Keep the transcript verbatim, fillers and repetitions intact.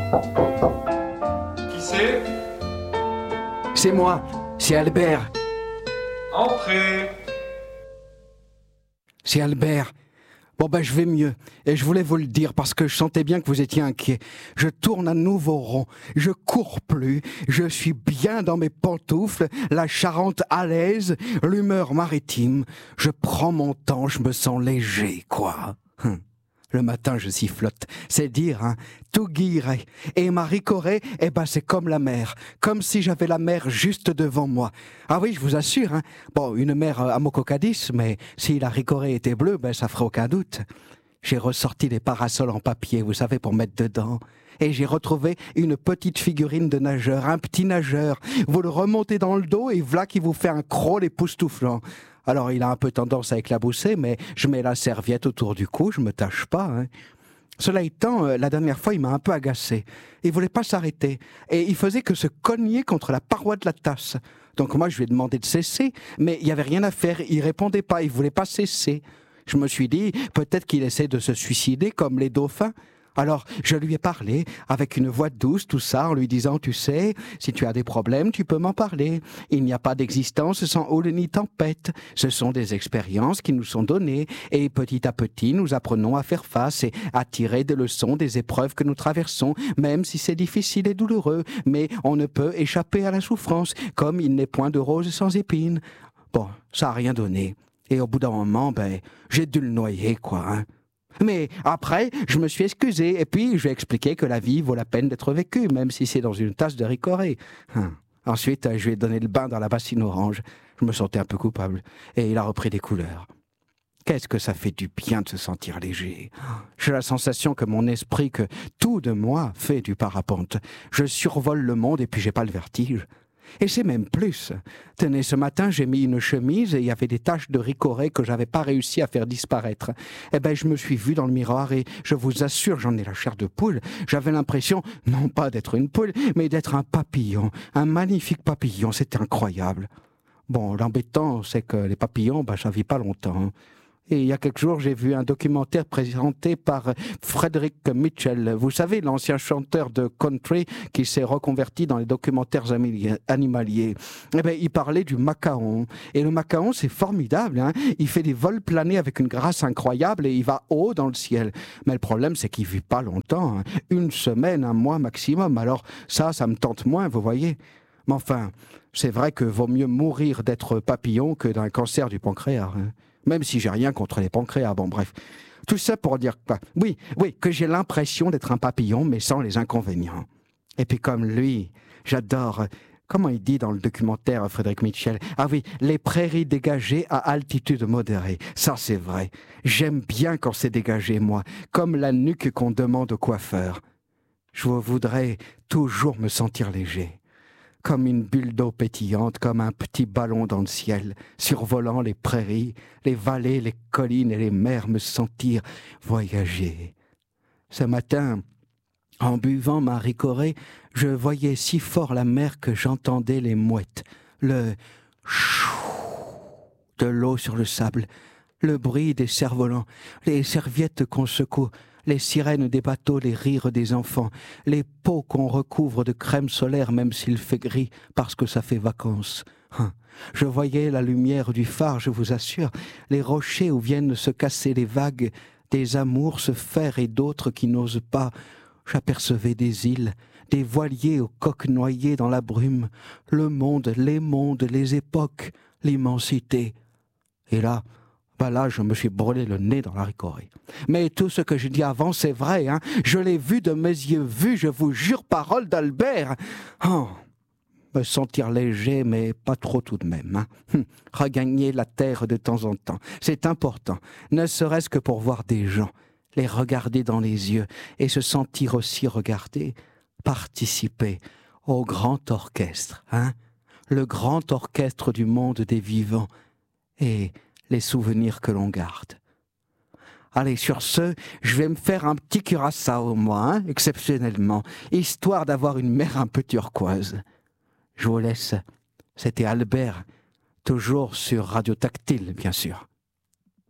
Qui c'est ? C'est moi, c'est Albert. Entrez. C'est Albert. Bon ben je vais mieux, et je voulais vous le dire parce que je sentais bien que vous étiez inquiet. Je tourne à nouveau rond, je cours plus, je suis bien dans mes pantoufles, la Charente à l'aise, l'humeur maritime. Je prends mon temps, je me sens léger, quoi. Hum. Le matin, je sifflote. C'est dire, hein, tout guillerait. Et ma ricorée, eh ben, c'est comme la mer. Comme si j'avais la mer juste devant moi. Ah oui, je vous assure, hein. Bon, une mer à Mococadis, mais si la ricorée était bleue, ben, ça ferait aucun doute. J'ai ressorti les parasols en papier, vous savez, pour mettre dedans. Et j'ai retrouvé une petite figurine de nageur, un petit nageur. Vous le remontez dans le dos et voilà qui vous fait un crawl époustouflant. Alors, il a un peu tendance à éclabousser, mais je mets la serviette autour du cou, je me tâche pas. Hein. Cela étant, euh, la dernière fois, il m'a un peu agacé. Il voulait pas s'arrêter. Et il faisait que se cogner contre la paroi de la tasse. Donc moi, je lui ai demandé de cesser, mais il n'y avait rien à faire. Il répondait pas, il voulait pas cesser. Je me suis dit, peut-être qu'il essaie de se suicider comme les dauphins. Alors, je lui ai parlé, avec une voix douce, tout ça, en lui disant, tu sais, si tu as des problèmes, tu peux m'en parler. Il n'y a pas d'existence sans houle ni tempête. Ce sont des expériences qui nous sont données, et petit à petit, nous apprenons à faire face et à tirer des leçons des épreuves que nous traversons, même si c'est difficile et douloureux. Mais on ne peut échapper à la souffrance, comme il n'est point de rose sans épines. Bon, ça n'a rien donné. Et au bout d'un moment, ben, j'ai dû le noyer, quoi, hein. Mais après, je me suis excusé, et puis je lui ai expliqué que la vie vaut la peine d'être vécue, même si c'est dans une tasse de ricorée. Hum. Ensuite, je lui ai donné le bain dans la bassine orange. Je me sentais un peu coupable, et il a repris des couleurs. Qu'est-ce que ça fait du bien de se sentir léger. J'ai la sensation que mon esprit, que tout de moi fait du parapente. Je survole le monde, et puis j'ai pas le vertige. Et c'est même plus. Tenez, ce matin, j'ai mis une chemise et il y avait des taches de ricorée que j'avais pas réussi à faire disparaître. Eh ben, je me suis vu dans le miroir et je vous assure, j'en ai la chair de poule. J'avais l'impression, non pas d'être une poule, mais d'être un papillon. Un magnifique papillon, c'était incroyable. Bon, l'embêtant, c'est que les papillons, ben, ça vit pas longtemps. Et il y a quelques jours, j'ai vu un documentaire présenté par Frederick Mitchell. Vous savez, l'ancien chanteur de country qui s'est reconverti dans les documentaires animaliers. Eh bien, il parlait du macaon. Et le macaon, c'est formidable, hein. Il fait des vols planés avec une grâce incroyable et il va haut dans le ciel. Mais le problème, c'est qu'il ne vit pas longtemps, hein. Une semaine, un mois maximum. Alors ça, ça me tente moins, vous voyez. Mais enfin, c'est vrai que vaut mieux mourir d'être papillon que d'un cancer du pancréas, hein. Même si j'ai rien contre les pancréas, bon bref. Tout ça pour dire quoi ? Oui, oui, que j'ai l'impression d'être un papillon, mais sans les inconvénients. Et puis comme lui, j'adore, comment il dit dans le documentaire Frédéric Mitchell ? Ah oui, les prairies dégagées à altitude modérée. Ça c'est vrai. J'aime bien quand c'est dégagé, moi, comme la nuque qu'on demande au coiffeur. Je voudrais toujours me sentir léger. Comme une bulle d'eau pétillante, comme un petit ballon dans le ciel, survolant les prairies, les vallées, les collines et les mers, me sentir voyager. Ce matin, en buvant ma ricorée, je voyais si fort la mer que j'entendais les mouettes, le chou de l'eau sur le sable, le bruit des cerfs-volants, les serviettes qu'on secoue, les sirènes des bateaux, les rires des enfants, les peaux qu'on recouvre de crème solaire même s'il fait gris parce que ça fait vacances. Je voyais la lumière du phare, je vous assure, les rochers où viennent se casser les vagues, des amours se faire et d'autres qui n'osent pas. J'apercevais des îles, des voiliers aux coques noyées dans la brume, le monde, les mondes, les époques, l'immensité. Et là, bah là, je me suis brûlé le nez dans la ricorée. Mais tout ce que je dis avant, c'est vrai, hein. Je l'ai vu de mes yeux vus, je vous jure, parole d'Albert. Oh, me sentir léger, mais pas trop tout de même, hein. Hum, regagner la terre de temps en temps, c'est important, ne serait-ce que pour voir des gens, les regarder dans les yeux et se sentir aussi regardé, participer au grand orchestre, hein. Le grand orchestre du monde des vivants et les souvenirs que l'on garde. Allez, sur ce, je vais me faire un petit curaçao, moi, hein, exceptionnellement, histoire d'avoir une mer un peu turquoise. Je vous laisse. C'était Albert, toujours sur Radio Tactile, bien sûr.